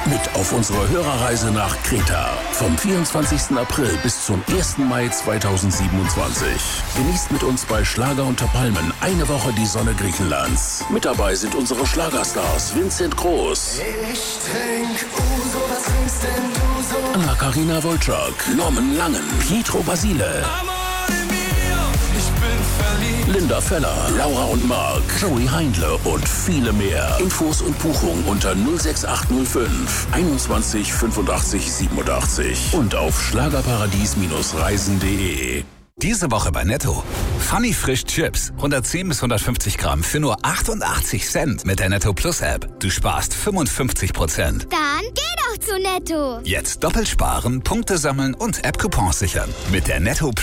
mit auf unsere Hörerreise nach Kreta. Vom 24. April bis zum 1. Mai 2027. Genießt mit uns bei Schlager unter Palmen eine Woche die Sonne Griechenlands. Mit dabei sind unsere Schlagerstars Vincent Groß. Ich trink Uso, was trinkst denn du so? Anna-Karina Wojcik, Norman Langen, Pietro Basile. Ich bin verliebt. Linda Feller, Laura und Mark, Joey Heindle und viele mehr. Infos und Buchungen unter 06805 21 85 87 und auf schlagerparadies-reisen.de. Diese Woche bei Netto. Funny Frisch Chips. 110 bis 150 Gramm für nur 88 Cent mit der Netto Plus App. Du sparst 55%. Dann geh doch zu Netto. Jetzt doppelt sparen, Punkte sammeln und App-Coupons sichern. Mit der Netto Plus